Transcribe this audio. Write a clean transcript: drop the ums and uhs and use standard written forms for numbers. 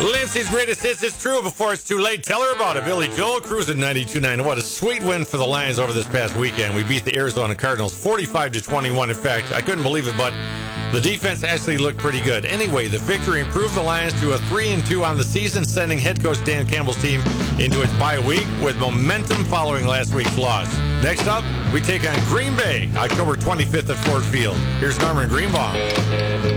Lindsay's greatest hits is true before it's too late. Tell her about it. Billy Joel cruising 92.9. What a sweet win for the Lions over this past weekend. We beat the Arizona Cardinals 45-21. In fact, I couldn't believe it, but the defense actually looked pretty good. Anyway, the victory improved the Lions to a 3-2 on the season, sending head coach Dan Campbell's team into its bye week with momentum following last week's loss. Next up, we take on Green Bay, October 25th at Ford Field. Here's Norman Greenbaum.